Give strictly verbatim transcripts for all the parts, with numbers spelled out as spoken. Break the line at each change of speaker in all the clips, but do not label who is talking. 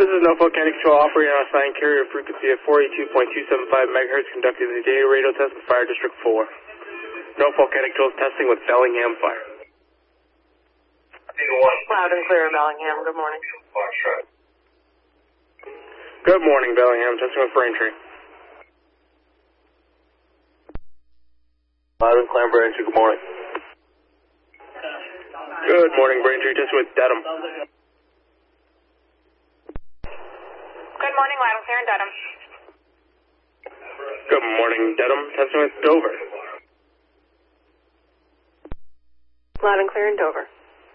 This is Norfolk County Control operating on assigned carrier frequency at four eighty-two point two seven five megahertz, conducting the data radio test with Fire District four. Norfolk County Control is testing with Bellingham Fire.
Loud and clear, Bellingham. Good morning.
Good morning, Bellingham. Testing with Braintree.
Loud and clear, Braintree. Good morning.
Good morning, Braintree. Testing with Dedham.
Good morning, loud and clear in Dedham.
Good morning, Dedham. Testing with Dover.
Loud and clear in Dover.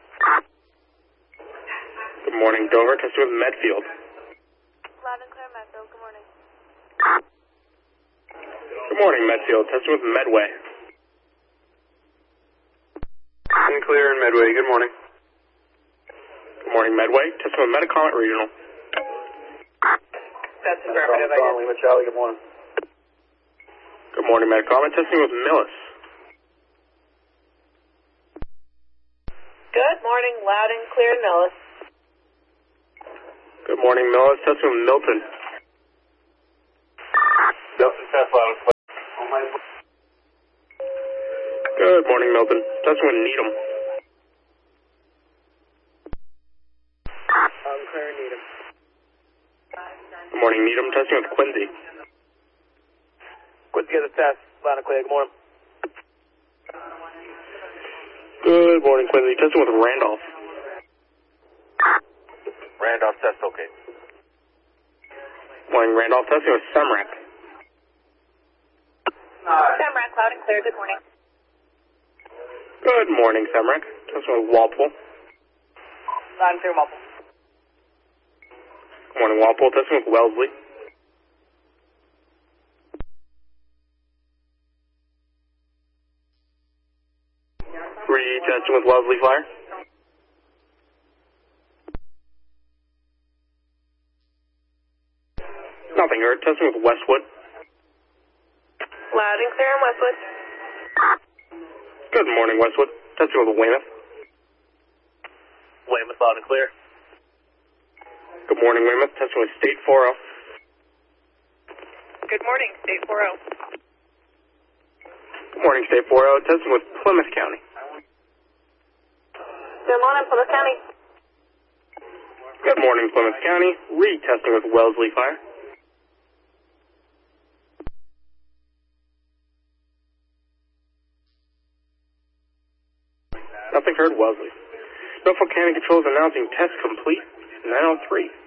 Good morning, Dover. Testing with Medfield.
Loud and clear, Medfield. Good morning.
Good morning, Medfield. Testing with Medway.
And clear in Medway. Good morning.
Good morning, Medway. Testing with Metacomet Regional.
That's affirmative, I guess.
Lima Charlie. Good morning.
Good morning, Metacomet. Testing with Millis.
Good morning, loud and clear in Millis.
Good morning, Millis. Testing with Milton.
Milton, test loud and clear.
Good morning, Milton. Testing with Needham.
Loud and clear in Needham.
Good morning, Needham. Testing with Quincy.
Quincy, get the test. Loud and clear. Good morning.
Good morning, Quincy. Testing with Randolph.
Randolph, test okay.
Morning, Randolph. Testing with Semrac.
Semrac, loud and clear. Good morning.
Good morning, Semrac. Testing with Walpole.
Loud and clear, Walpole.
Good morning, Walpole. Testing with Wellesley. Retesting with Wellesley Fire. Nothing heard. Testing with Westwood.
Loud and clear in Westwood.
Good morning, Westwood. Testing with Weymouth.
Weymouth, loud and clear.
Good morning, Weymouth. Testing with State four oh.
Good morning, State four oh.
Good morning, State four oh. Testing with Plymouth County.
Good morning, Plymouth County.
Good morning, Plymouth County. Retesting with Wellesley Fire. Nothing heard, Wellesley. Norfolk County Control is announcing test complete, nine oh three.